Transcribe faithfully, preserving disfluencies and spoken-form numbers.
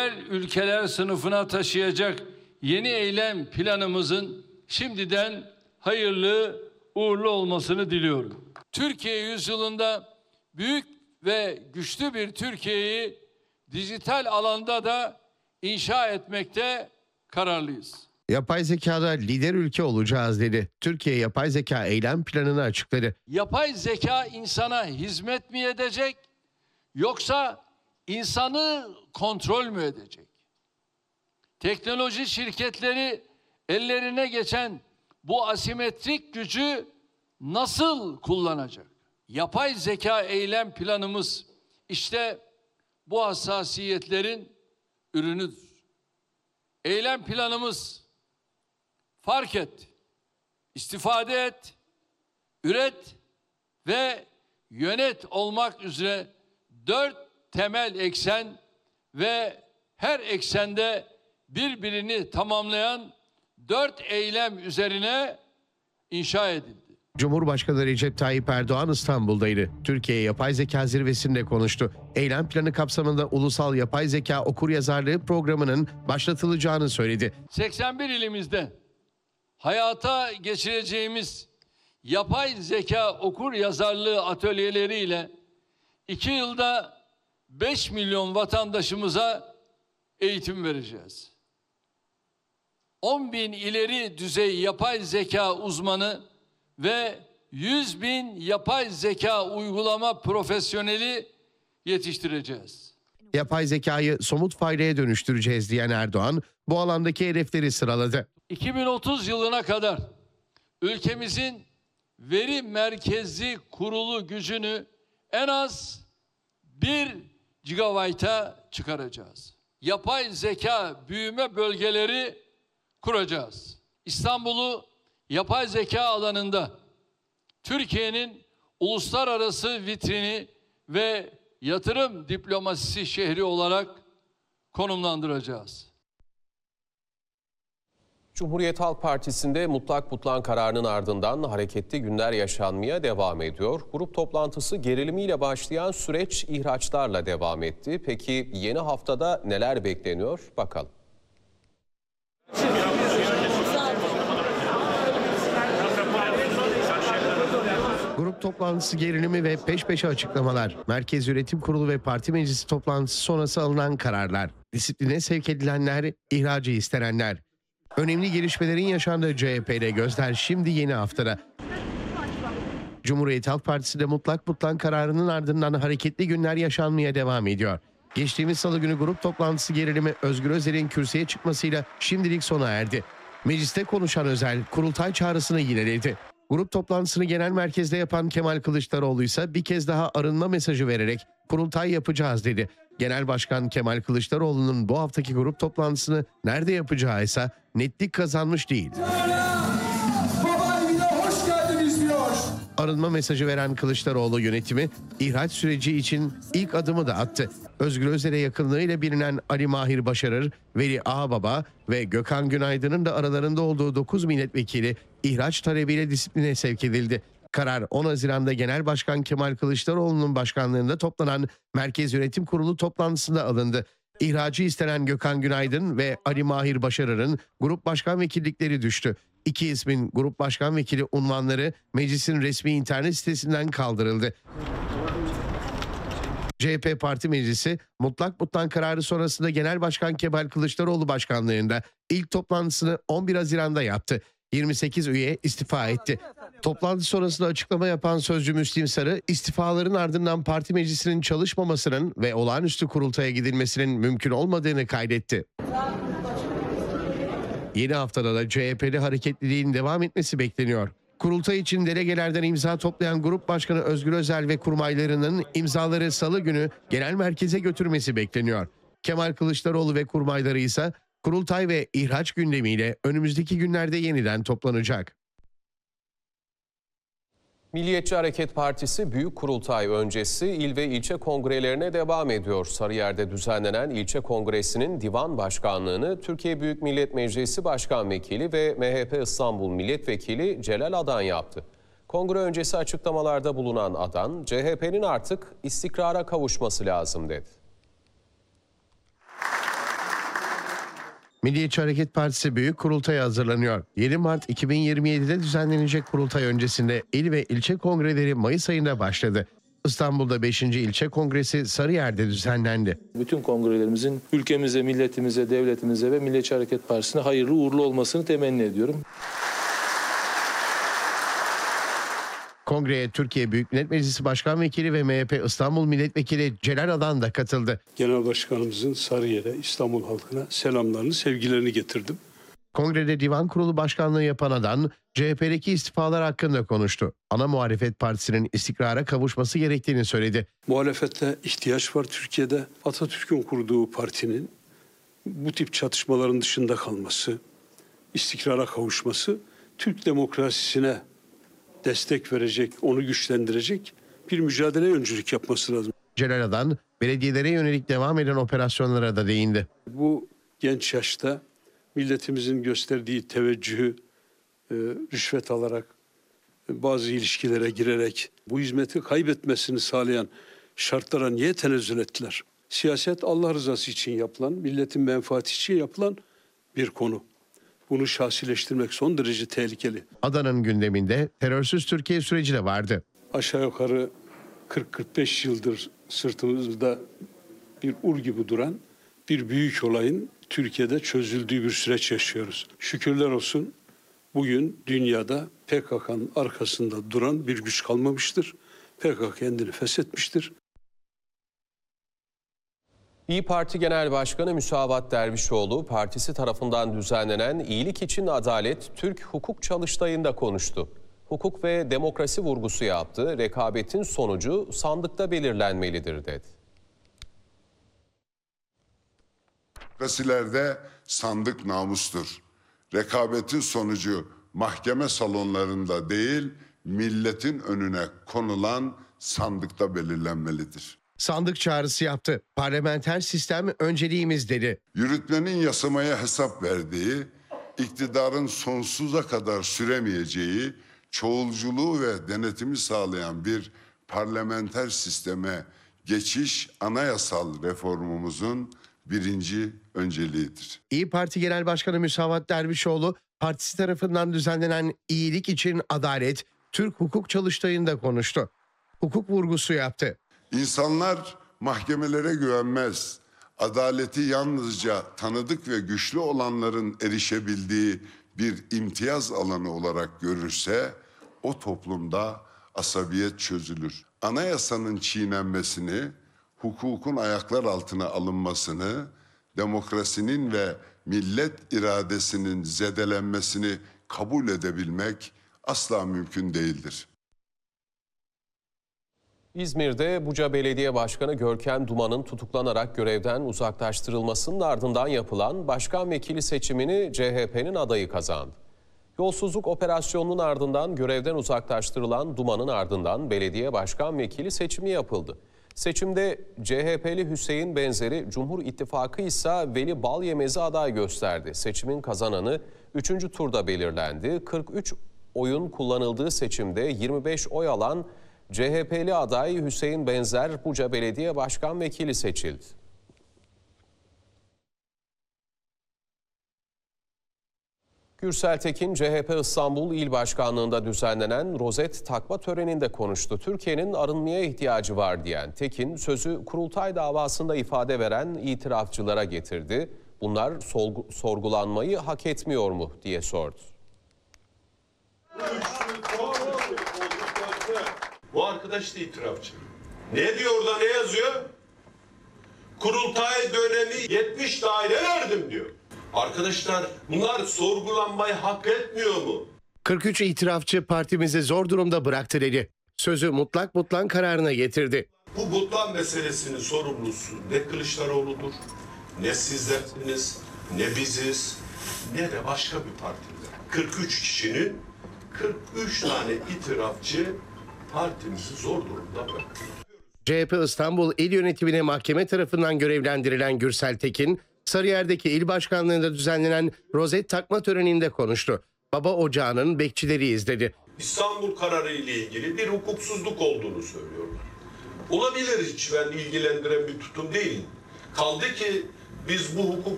lider ülkeler sınıfına taşıyacak yeni eylem planımızın şimdiden hayırlı uğurlu olmasını diliyorum. Türkiye yüzyılında büyük ve güçlü bir Türkiye'yi dijital alanda da inşa etmekte kararlıyız. Yapay zekada lider ülke olacağız dedi. Türkiye yapay zeka eylem planını açıkladı. Yapay zeka insana hizmet mi edecek yoksa insanı kontrol mü edecek? Teknoloji şirketleri ellerine geçen bu asimetrik gücü nasıl kullanacak? Yapay zeka eylem planımız işte bu hassasiyetlerin ürünüdür. Eylem planımız fark et, istifade et, üret ve yönet olmak üzere dört temel eksen ve her eksende birbirini tamamlayan dört eylem üzerine inşa edildi. Cumhurbaşkanı Recep Tayyip Erdoğan İstanbul'daydı. Türkiye Yapay Zeka Zirvesi'nde konuştu. Eylem planı kapsamında Ulusal Yapay Zeka Okuryazarlığı programının başlatılacağını söyledi. seksen bir ilimizde hayata geçireceğimiz yapay zeka okuryazarlığı atölyeleriyle iki yılda beş milyon vatandaşımıza eğitim vereceğiz. on bin ileri düzey yapay zeka uzmanı ve yüz bin yapay zeka uygulama profesyoneli yetiştireceğiz. Yapay zekayı somut faydaya dönüştüreceğiz diyen Erdoğan, bu alandaki hedefleri sıraladı. iki bin otuz yılına kadar ülkemizin veri merkezi kurulu gücünü en az bir gigabayta çıkaracağız. Yapay zeka büyüme bölgeleri kuracağız. İstanbul'u yapay zeka alanında Türkiye'nin uluslararası vitrini ve yatırım diplomasisi şehri olarak konumlandıracağız. Cumhuriyet Halk Partisi'nde mutlak butlan kararının ardından hareketli günler yaşanmaya devam ediyor. Grup toplantısı gerilimiyle başlayan süreç ihraçlarla devam etti. Peki yeni haftada neler bekleniyor? Bakalım. Grup toplantısı gerilimi ve peş peşe açıklamalar, Merkez Yönetim Kurulu ve Parti Meclisi toplantısı sonrası alınan kararlar, disipline sevk edilenler, ihracı istenenler. Önemli gelişmelerin yaşandığı C H P'de gözler şimdi yeni haftada. Cumhuriyet Halk Partisi'de mutlak butlan kararının ardından hareketli günler yaşanmaya devam ediyor. Geçtiğimiz salı günü grup toplantısı gerilimi Özgür Özel'in kürsüye çıkmasıyla şimdilik sona erdi. Mecliste konuşan Özel, kurultay çağrısını yineledi. Grup toplantısını genel merkezde yapan Kemal Kılıçdaroğlu ise bir kez daha arınma mesajı vererek kurultay yapacağız dedi. Genel Başkan Kemal Kılıçdaroğlu'nun bu haftaki grup toplantısını nerede yapacağı ise netlik kazanmış değil. Arınma mesajı veren Kılıçdaroğlu yönetimi ihraç süreci için ilk adımı da attı. Özgür Özel'e yakınlığıyla bilinen Ali Mahir Başarır, Veli Ağbaba ve Gökhan Günaydın'ın da aralarında olduğu dokuz milletvekili ihraç talebiyle disipline sevk edildi. Karar on Haziran'da Genel Başkan Kemal Kılıçdaroğlu'nun başkanlığında toplanan Merkez Yönetim Kurulu toplantısında alındı. İhracı istenen Gökhan Günaydın ve Ali Mahir Başarır'ın grup başkan vekillikleri düştü. İki ismin grup başkan vekili unvanları meclisin resmi internet sitesinden kaldırıldı. C H P Parti Meclisi mutlak butlan kararı sonrasında Genel Başkan Kemal Kılıçdaroğlu başkanlığında ilk toplantısını on bir Haziran'da yaptı. yirmi sekiz üye istifa etti. Toplantı sonrasında açıklama yapan sözcü Müslim Sarı, istifaların ardından parti meclisinin çalışmamasının ve olağanüstü kurultaya gidilmesinin mümkün olmadığını kaydetti. Yeni haftada da C H P'de hareketliliğin devam etmesi bekleniyor. Kurultay için delegelerden imza toplayan Grup Başkanı Özgür Özel ve kurmaylarının imzaları salı günü genel merkeze götürmesi bekleniyor. Kemal Kılıçdaroğlu ve kurmayları ise kurultay ve ihraç gündemiyle önümüzdeki günlerde yeniden toplanacak. Milliyetçi Hareket Partisi Büyük Kurultay öncesi il ve ilçe kongrelerine devam ediyor. Sarıyer'de düzenlenen ilçe kongresinin divan başkanlığını Türkiye Büyük Millet Meclisi Başkan Vekili ve M H P İstanbul Milletvekili Celal Adan yaptı. Kongre öncesi açıklamalarda bulunan Adan, C H P'nin artık istikrara kavuşması lazım dedi. Milliyetçi Hareket Partisi Büyük Kurultay'a hazırlanıyor. yedi Mart iki bin yirmi yedi'de düzenlenecek kurultay öncesinde il ve ilçe kongreleri Mayıs ayında başladı. İstanbul'da beşinci ilçe kongresi Sarıyer'de düzenlendi. Bütün kongrelerimizin ülkemize, milletimize, devletimize ve Milliyetçi Hareket Partisi'ne hayırlı uğurlu olmasını temenni ediyorum. Kongreye Türkiye Büyük Millet Meclisi Başkan Vekili ve M H P İstanbul Milletvekili Celal Adan da katıldı. Genel Başkanımızın Sarıyer'e, İstanbul halkına selamlarını, sevgilerini getirdim. Kongrede Divan Kurulu Başkanlığı yapan Adan, C H P'deki istifalar hakkında konuştu. Ana muhalefet partisinin istikrara kavuşması gerektiğini söyledi. Muhalefete ihtiyaç var Türkiye'de. Atatürk'ün kurduğu partinin bu tip çatışmaların dışında kalması, istikrara kavuşması, Türk demokrasisine destek verecek, onu güçlendirecek bir mücadeleye öncülük yapması lazım. Celal Adan, belediyelere yönelik devam eden operasyonlara da değindi. Bu genç yaşta milletimizin gösterdiği teveccühü, e, rüşvet alarak, e, bazı ilişkilere girerek bu hizmeti kaybetmesini sağlayan şartlara niye tenezzül ettiler? Siyaset Allah rızası için yapılan, milletin menfaati için yapılan bir konu. Bunu şahsileştirmek son derece tehlikeli. Adan'ın gündeminde terörsüz Türkiye süreci de vardı. Aşağı yukarı kırk kırk beş yıldır sırtımızda bir ur gibi duran bir büyük olayın Türkiye'de çözüldüğü bir süreç yaşıyoruz. Şükürler olsun bugün dünyada P K K'nın arkasında duran bir güç kalmamıştır. P K K kendini feshetmiştir. İYİ Parti Genel Başkanı Müsavat Dervişoğlu, partisi tarafından düzenlenen İyilik İçin Adalet Türk Hukuk Çalıştayı'nda konuştu. Hukuk ve demokrasi vurgusu yaptı. Rekabetin sonucu sandıkta belirlenmelidir dedi. Demokrasilerde sandık namustur. Rekabetin sonucu mahkeme salonlarında değil, milletin önüne konulan sandıkta belirlenmelidir. Sandık çağrısı yaptı. Parlamenter sistem önceliğimiz dedi. Yürütmenin yasamaya hesap verdiği, iktidarın sonsuza kadar süremeyeceği, çoğulculuğu ve denetimi sağlayan bir parlamenter sisteme geçiş anayasal reformumuzun birinci önceliğidir. İYİ Parti Genel Başkanı Müsavat Dervişoğlu, partisi tarafından düzenlenen İyilik İçin Adalet Türk Hukuk Çalıştayı'nda konuştu. Hukuk vurgusu yaptı. İnsanlar mahkemelere güvenmez. Adaleti yalnızca tanıdık ve güçlü olanların erişebildiği bir imtiyaz alanı olarak görürse o toplumda asabiyet çözülür. Anayasanın çiğnenmesini, hukukun ayaklar altına alınmasını, demokrasinin ve millet iradesinin zedelenmesini kabul edebilmek asla mümkün değildir. İzmir'de Buca Belediye Başkanı Görkem Duman'ın tutuklanarak görevden uzaklaştırılmasının ardından yapılan başkan vekili seçimini C H P'nin adayı kazandı. Yolsuzluk operasyonunun ardından görevden uzaklaştırılan Duman'ın ardından belediye başkan vekili seçimi yapıldı. Seçimde C H P'li Hüseyin Benzeri, Cumhur İttifakı ise Veli Balyemez'i aday gösterdi. Seçimin kazananı üçüncü turda belirlendi. kırk üç oyun kullanıldığı seçimde yirmi beş oy alan C H P'li aday Hüseyin Benzer Buca Belediye Başkan Vekili seçildi. Gürsel Tekin, C H P İstanbul İl Başkanlığı'nda düzenlenen rozet takma töreninde konuştu. Türkiye'nin arınmaya ihtiyacı var diyen Tekin, sözü kurultay davasında ifade veren itirafçılara getirdi. Bunlar sorgulanmayı hak etmiyor mu diye sordu. Bu arkadaş da itirafçı. Ne diyor orada, ne yazıyor? Kurultay dönemi yetmiş daire verdim diyor. Arkadaşlar, bunlar sorgulanmayı hak etmiyor mu? kırk üç itirafçı partimizi zor durumda bıraktı dedi. Sözü mutlak mutlak kararına getirdi. Bu butlan meselesinin sorumlusu ne Kılıçdaroğlu'dur, ne sizlersiniz, ne biziz, ne de başka bir partimiz. kırk üç kişinin kırk üç tane itirafçı partimizi zor durumda bıraktı. C H P İstanbul İl Yönetimine mahkeme tarafından görevlendirilen Gürsel Tekin, Sarıyer'deki il başkanlığında düzenlenen rozet takma töreninde konuştu. Baba ocağının bekçileriyiz dedi. İstanbul kararı ile ilgili bir hukuksuzluk olduğunu söylüyorlar. Olabilir, hiç ben ilgilendiren bir tutum değil. Kaldı ki biz bu hukuk